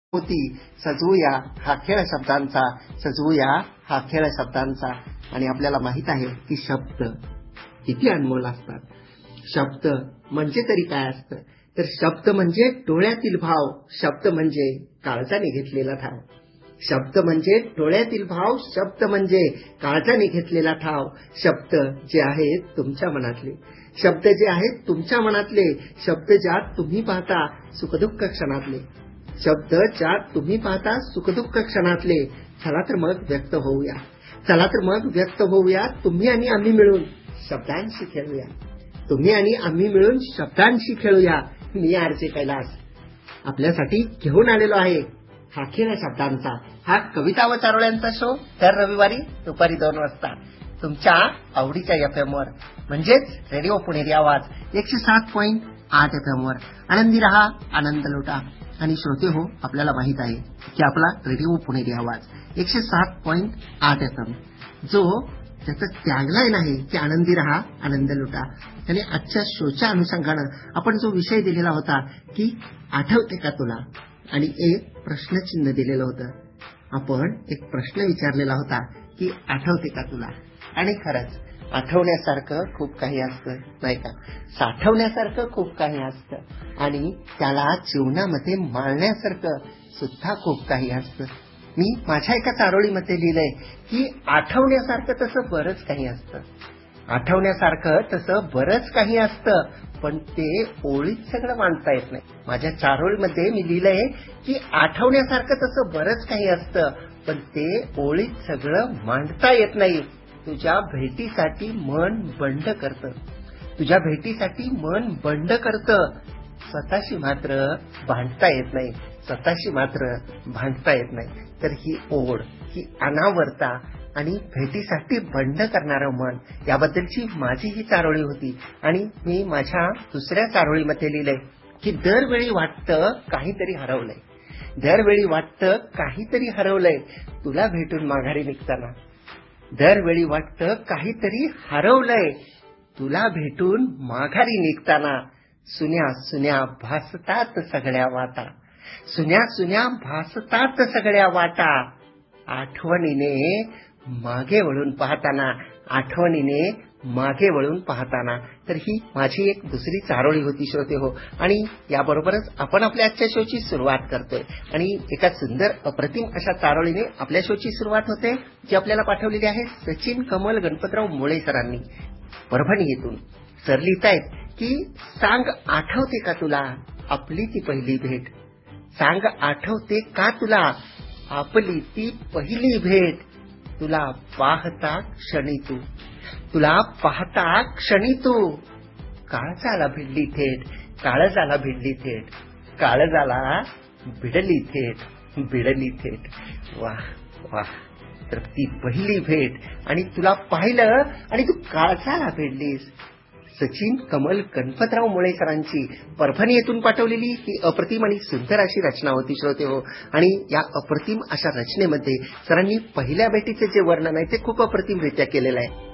होती. सजवूया हा खेळ शब्दांचा, सजवूया हा खेळ शब्दांचा. आणि आपल्याला माहित आहे की शब्द किती अनमोल असतात. शब्द म्हणजे तरी काय असतं, तर शब्द म्हणजे डोळ्यातील भाव, शब्द म्हणजे काळजाने घेतलेला ठाव. शब्द म्हणजे डोळ्यातील भाव, शब्द म्हणजे काळजाने घेतलेला ठाव. शब्द जे आहेत तुमच्या मनातले, शब्द जे आहेत तुमच्या मनातले, शब्द ज्यात तुम्ही पाहता सुखदुःख क्षणातले, शब्द ज्यात तुम्ही पाहता सुखदुःख क्षणातले. चला तर मग व्यक्त होऊया, चला तर मग व्यक्त होऊया. तुम्ही आणि आम्ही मिळून शब्दांशी खेळूया, तुम्ही आणि आम्ही मिळून शब्दांशी खेळूया. मी आरजे कैलास आपल्यासाठी घेऊन आलेलो आहे हा खेळ शब्दांचा, हा कविता व चारोळ्यांचा शो दर रविवारी दुपारी 2 वाजता तुमच्या आवडीच्या FM वर, म्हणजेच रेडिओ पुणेरी आवाज 107.8 FM वर. आनंदी रहा, आनंद लुटा. आणि श्रोते हो, आपल्याला माहित आहे की आपला रेडिओ पुणेरी आवाज 107.8 FM जो त्याचं टॅगलाईन आहे की आनंदी रहा, आनंद लुटा. आणि आजच्या शोच्या अनुषंगानं आपण जो विषय दिलेला होता की आठवते का तुला, आणि एक प्रश्नचिन्ह दिलेलं होतं. आपण एक प्रश्न विचारलेला होता की आठवते का तुला. आणि खरंच आठवण्यासारखं खूप काही असतं, नाही का? साठवण्यासारखं खूप काही असतं आणि त्याला जीवनामध्ये माळण्यासारखं सुद्धा खूप काही असतं. मी माझ्या एका चारोळीमध्ये लिहिलंय की आठवण्यासारखं तसं बरंच काही असतं, आठवण्यासारखं तसं बरंच काही असतं, पण ते ओळीत सगळं मांडता येत नाही. माझ्या चारोळीमध्ये मी लिहिलंय की आठवण्यासारखं तसं बरंच काही असतं, पण ते ओळीत सगळं मांडता येत नाही. तुझ्या भेटीसाठी मन बंड करतं, तुझ्या भेटीसाठी मन बंड करतं. स्वतःशी मात्र भांडता येत नाही, स्वतःशी मात्र भांडता येत नाही. तर ही ओढ, ही अनावरता आणि भेटीसाठी बंड करणारं मन, याबद्दलची माझी ही चारोळी होती. आणि मी माझ्या दुसऱ्या चारोळीमध्ये लिहिलंय की दरवेळी वाटतं काहीतरी हरवलंय, दरवेळी वाटतं काहीतरी हरवलंय तुला भेटून माघारी निघताना. दरवेळी वाटतं काहीतरी हरवलंय तुला भेटून माघारी निघताना. सुन्या सुन्या भासतात सगळ्या वाटा, सुन्या सुन्या भासतात सगळ्या वाटा. आठवणीने मागे वळून पाहताना, आठवणीने मागे वळून पाहताना. तर ही माझी एक दुसरी चारोळी होती श्रोते हो. आणि याबरोबरच आपण आपल्या आजच्या शोची सुरुवात करतोय आणि एका सुंदर अप्रतिम अशा चारोळीने आपल्या शोची सुरुवात होते, जी आपल्याला पाठवलेली आहे सचिन कमल गणपतराव मुळे सरांनी परभणी येथून. सर लिहितायत की सांग आठवते का तुला आपली ती पहिली भेट, सांग आठवते का तुला आपली ती पहिली भेट. तुला पाहता क्षणी तू, तुला पाहता क्षणी तू काळजाला भिडली थेट, काळजाला भिडली थेट, काळजाला भिडली थेट, भिडली थेट. वाह वाह. तर ती पहिली भेट आणि तुला पाहिलं आणि तू काळजाला भिडलीस. सचिन कमल गणपतराव मुळे सरांची परभणी येथून पाठवलेली ही अप्रतिम आणि सुंदर अशी रचना होती श्रोते हो. आणि या अप्रतिम अशा रचनेमध्ये सरांनी पहिल्या भेटीचे जे वर्णन आहे ते खूप अप्रतिमरित्या केलेलं आहे.